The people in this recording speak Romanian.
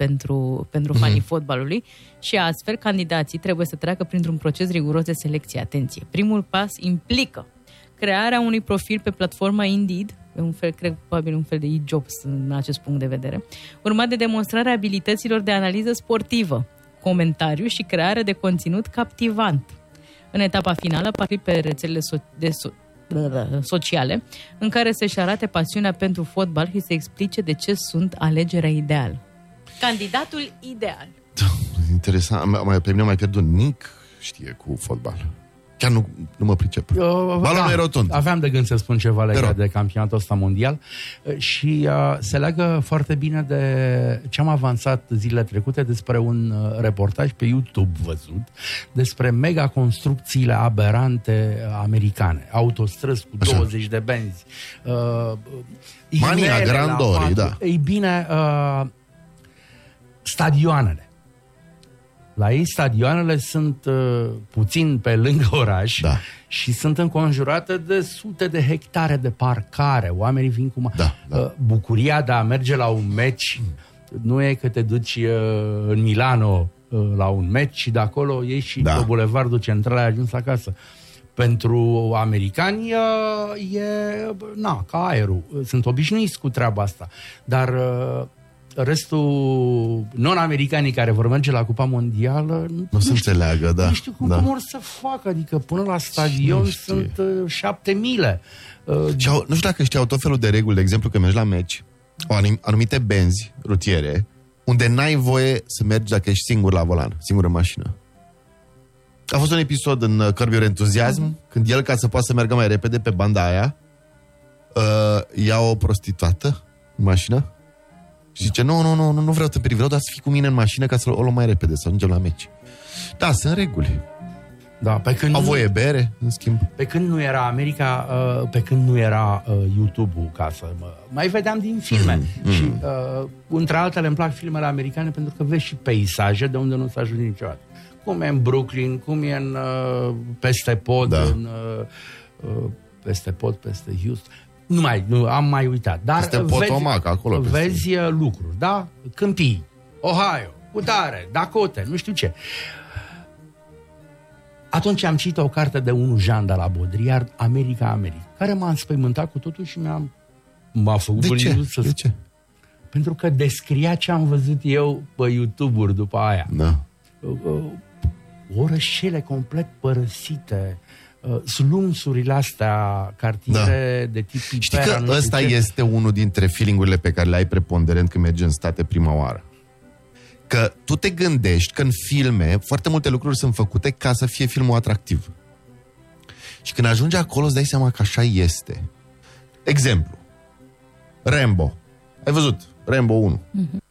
pentru fanii fotbalului și astfel candidații trebuie să treacă printr-un proces riguros de selecție. Atenție! Primul pas implică crearea unui profil pe platforma Indeed, cred probabil un fel de e-jobs în acest punct de vedere, urmat de demonstrarea abilităților de analiză sportivă, comentariu și creare de conținut captivant. În etapa finală, particip pe rețelele sociale, în care să-și arate pasiunea pentru fotbal și să explice de ce sunt alegerea ideală. Candidatul ideal. Interesant. Pe mine mai pierdut Nic, știe cu fotbal. Chiar nu mă pricep. Balonul e rotund. Aveam de gând să spun ceva legat de campionatul ăsta mondial și se leagă foarte bine de ce am avansat zilele trecute despre un reportaj pe YouTube văzut despre mega construcțiile aberante americane. Autostrăzi cu 20 de benzi. Mania grandorii, da. Ei bine, stadioanele. La ei stadioanele sunt puțin pe lângă oraș, da, și sunt înconjurate de sute de hectare de parcare. Oamenii vin cu... bucuria de a merge la un meci nu e că te duci în Milano la un meci și de acolo ieși și pe Bulevardul Central ai ajuns acasă. Pentru americani ca aerul. Sunt obișnuiți cu treaba asta. Dar... restul non-americanii care vor merge la Cupa Mondială nu se înțeleagă, da. Nu știu cum vor să facă, adică până la stadion sunt 7 mile. Nu știu dacă știau tot felul de reguli, de exemplu că mergi la meci, au anumite benzi rutiere, unde n-ai voie să mergi dacă ești singur la volan, singur în mașină. A fost un episod în Curb Your Enthusiasm, când el, ca să poată să meargă mai repede pe banda aia, ia o prostituată în mașină și zice, nu vreau tâmpiri, vreau doar să fii cu mine în mașină ca să o luăm mai repede, să ajungem la meci. Da, sunt reguli. Da, pe când au voie bere, în schimb. Pe când nu era America, pe când nu era YouTube-ul, ca să mai vedeam din filme. Și între altele îmi plac filmele americane pentru că vezi și peisaje de unde nu s-a ajuns niciodată. Cum e în Brooklyn, cum e în peste pod, peste Houston. Nu am mai uitat. Dar este Potomac, acolo. Vezi lucruri, da? Câmpii, Ohio, Utare, Dakota, nu știu ce. Atunci am citit o carte de unul Jean de la Baudrillard, America, care m-a înspăimântat cu totul și m-a făcut De ce? Pentru că descria ce am văzut eu pe YouTube-uri după aia. Da. Orășele complet părăsite, slumsurile astea, cartiere de tip Pipera. Știi că ăsta este unul dintre feeling-urile pe care le ai preponderent când mergi în state prima oară. Că tu te gândești că în filme foarte multe lucruri sunt făcute ca să fie filmul atractiv. Și când ajungi acolo îți dai seama că așa este. Exemplu. Rambo. Ai văzut? Rambo 1.